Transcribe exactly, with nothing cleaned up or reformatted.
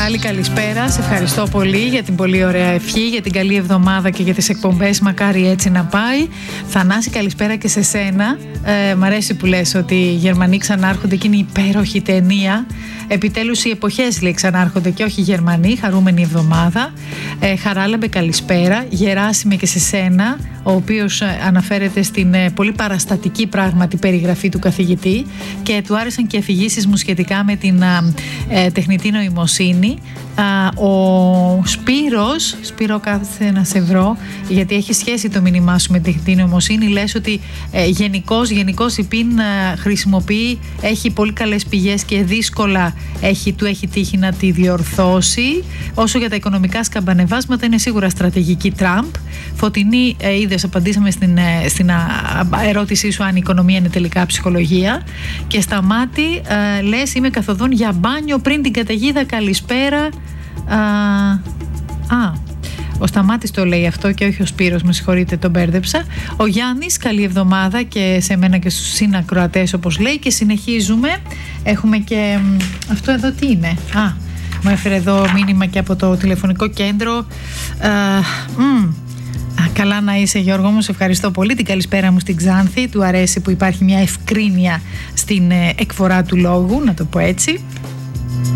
Μιχάλη, καλησπέρα. Σε ευχαριστώ πολύ για την πολύ ωραία ευχή, για την καλή εβδομάδα και για τις εκπομπές. Μακάρι έτσι να πάει. Θανάση, καλησπέρα και σε σένα. Ε, μ' αρέσει που λες ότι οι Γερμανοί ξανάρχονται και είναι υπέροχη ταινία. Επιτέλους οι εποχές, λέει, ξανάρχονται και όχι οι Γερμανοί. Χαρούμενη εβδομάδα. Ε, Χαράλαμπε, καλησπέρα. Γεράσιμε και σε σένα, ο οποίος αναφέρεται στην ε, πολύ παραστατική πράγματι περιγραφή του καθηγητή και του άρεσαν και αφηγήσεις μου σχετικά με την ε, τεχνητή νοημοσύνη. Α, ο Σπύρος, Σπύρο, κάθεσε να σε βρω, γιατί έχει σχέση το μήνυμά σου με την τεχνητή νοημοσύνη. Λες ότι ε, γενικώς, γενικώς η ΠΙΝ ε, χρησιμοποιεί, έχει πολύ καλές πηγές και δύσκολα έχει, του έχει τύχει να τη διορθώσει. Όσο για τα οικονομικά σκαμπανεβάσματα, είναι σίγουρα στρατηγική Τραμπ. Φωτεινή, ε, είδες, απαντήσαμε στην, ε, στην α, ερώτησή σου αν η οικονομία είναι τελικά ψυχολογία. Και Σταμάτη, ε, λες, είμαι καθοδόν για μπάνιο πριν την καταιγίδα. Καλησπέρα. Α, α, ο Σταμάτης το λέει αυτό και όχι ο Σπύρος, με συγχωρείτε, τον μπέρδεψα. Ο Γιάννης, καλή εβδομάδα και σε μένα και στους συνακροατές, όπως λέει, και συνεχίζουμε. Έχουμε και αυτό εδώ τι είναι. Α, μου έφερε εδώ μήνυμα και από το τηλεφωνικό κέντρο. Α, μ, καλά να είσαι, Γιώργο μου, σε ευχαριστώ πολύ. Την καλησπέρα μου στην Ξάνθη. Του αρέσει που υπάρχει μια ευκρίνεια στην εκφορά του λόγου, να το πω έτσι.